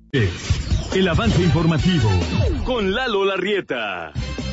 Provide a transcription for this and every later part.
El avance informativo con Lalo Larrieta.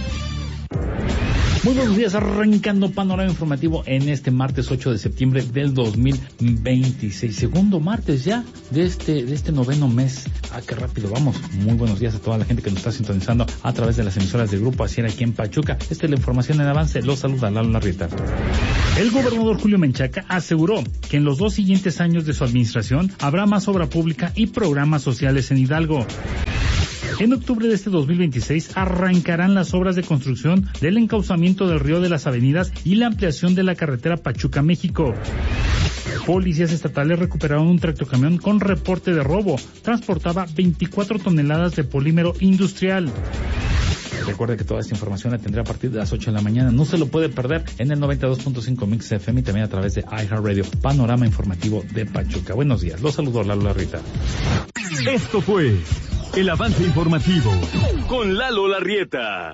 Muy buenos días, arrancando panorama informativo en este martes 8 de septiembre del 2026. Segundo martes ya de este noveno mes. Qué rápido vamos. Muy buenos días a toda la gente que nos está sintonizando a través de las emisoras de Grupo Asier aquí en Pachuca. Esta es la información en avance. Los saluda Lalo Larrieta. El gobernador Julio Menchaca aseguró que en los 2 siguientes años de su administración habrá más obra pública y programas sociales en Hidalgo. En octubre de este 2026 arrancarán las obras de construcción del encauzamiento del río de las Avenidas y la ampliación de la carretera Pachuca-México. Policías estatales recuperaron un tractocamión con reporte de robo. Transportaba 24 toneladas de polímero industrial. Recuerde que toda esta información la tendrá a partir de las 8 de la mañana. No se lo puede perder en el 92.5 Mix FM y también a través de iHeartRadio. Panorama informativo de Pachuca. Buenos días. Los saludo, Lalo Larrieta. Esto fue el avance informativo con Lalo Larrieta.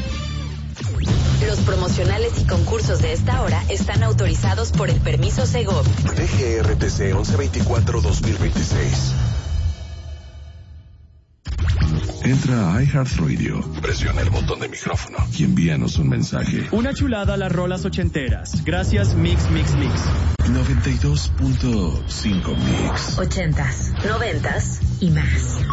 Los promocionales y concursos de esta hora están autorizados por el permiso Segov. DGRTC 1124-2026. Entra a iHeartRadio, presiona el botón de micrófono y envíanos un mensaje. Una chulada a las rolas ochenteras. Gracias, Mix. 92.5 Mix. 80s, 90s y más.